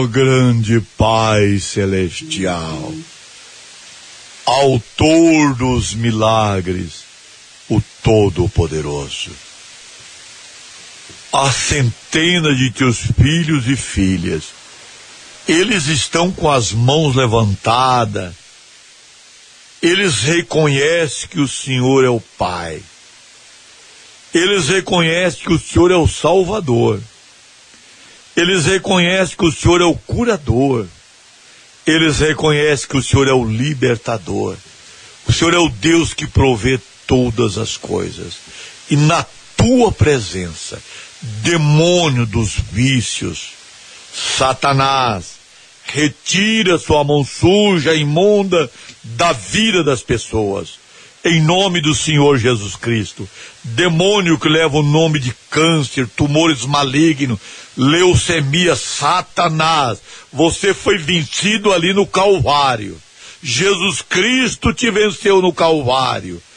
Grande Pai Celestial, Autor dos milagres, o Todo-Poderoso, a centenas de teus filhos e filhas, eles estão com as mãos levantadas, eles reconhecem que o Senhor é o Pai, eles reconhecem que o Senhor é o Salvador, eles reconhecem que o Senhor é o curador, eles reconhecem que o Senhor é o libertador, o Senhor é o Deus que provê todas as coisas, e na tua presença, demônio dos vícios, Satanás, retira sua mão suja, imunda, da vida das pessoas, em nome do Senhor Jesus Cristo. Demônio que leva o nome de câncer, tumores malignos, leucemia, Satanás, você foi vencido ali no Calvário. Jesus Cristo te venceu no Calvário.